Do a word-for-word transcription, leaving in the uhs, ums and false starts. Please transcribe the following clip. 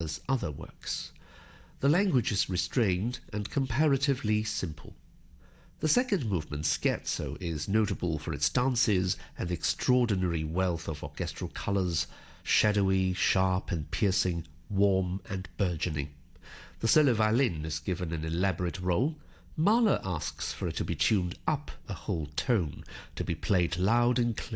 Mahler's other works. The language is restrained and comparatively simple. The second movement, Scherzo, is notable for its dances and extraordinary wealth of orchestral colors, shadowy, sharp and piercing, warm and burgeoning. The solo violin is given an elaborate role. Mahler asks for it to be tuned up a whole tone, to be played loud and clear.